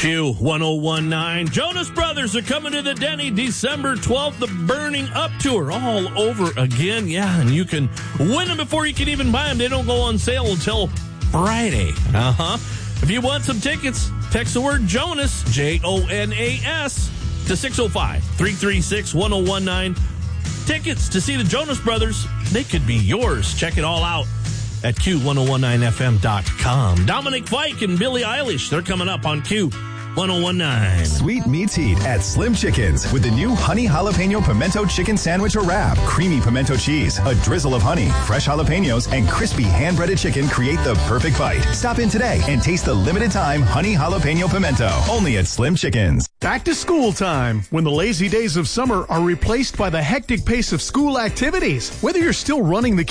Q1019. Jonas Brothers are coming to the Denny December 12th, the Burning Up Tour, all over again. Yeah, and you can win them before you can even buy them. They don't go on sale until Friday. If you want some tickets, text the word Jonas, Jonas, to 605-336-1019. Tickets to see the Jonas Brothers, they could be yours. Check it all out at Q1019FM.com. Dominic Fike and Billie Eilish, they're coming up on Q1019. Sweet meets heat at Slim Chickens with the new honey jalapeno pimento chicken sandwich or wrap. Creamy pimento cheese, a drizzle of honey, fresh jalapenos, and crispy hand-breaded chicken create the perfect bite. Stop in today and taste the limited time honey jalapeno pimento. Only at Slim Chickens. Back to school time, when the lazy days of summer are replaced by the hectic pace of school activities. Whether you're still running the